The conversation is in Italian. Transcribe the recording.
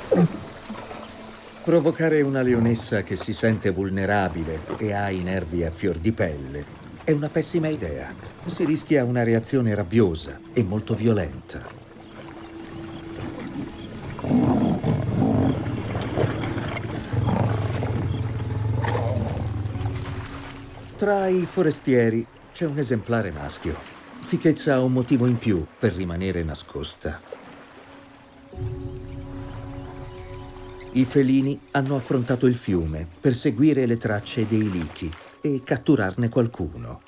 Provocare una leonessa che si sente vulnerabile e ha i nervi a fior di pelle è una pessima idea. Si rischia una reazione rabbiosa e molto violenta. Tra i forestieri c'è un esemplare maschio. Fichezza ha un motivo in più per rimanere nascosta. I felini hanno affrontato il fiume per seguire le tracce dei lichi e catturarne qualcuno.